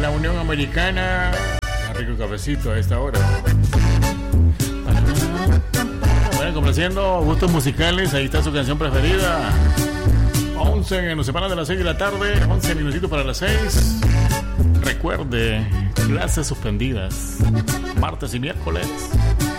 la Unión Americana. Rico cafecito a esta hora. Bueno, complaciendo gustos musicales. Ahí está su canción preferida. 11, nos separan de las 6 de la tarde. 11 minutitos para las 6. Recuerde, clases suspendidas martes y miércoles.